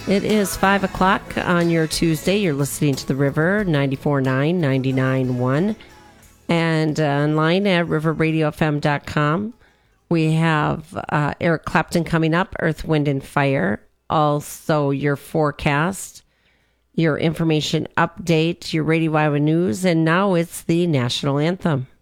It is 5 o'clock on your Tuesday. You're listening to The River, 94.9, 99.1, and online at riverradiofm.com. We have Eric Clapton coming up, Earth, Wind, and Fire. Also, your forecast, your information update, your Radio Iowa News, and now it's the National Anthem.